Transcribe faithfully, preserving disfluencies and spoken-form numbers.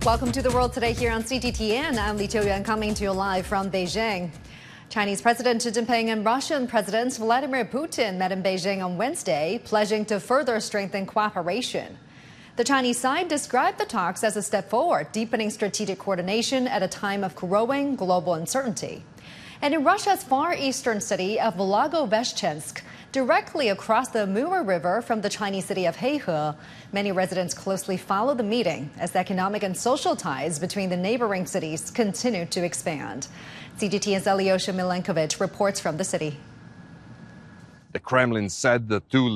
Welcome to The World Today here on C G T N. I'm Li Qiuyuan coming to you live from Beijing. Chinese President Xi Jinping and Russian President Vladimir Putin met in Beijing on Wednesday, pledging to further strengthen cooperation. The Chinese side described the talks as a step forward, deepening strategic coordination at a time of growing global uncertainty. And in Russia's far eastern city of Blagoveshchensk, directly across the Amur River from the Chinese city of Heihe, many residents closely follow the meeting as the economic and social ties between the neighboring cities continue to expand. C G T N's Alyosha Milenkovic reports from the city. The Kremlin said the two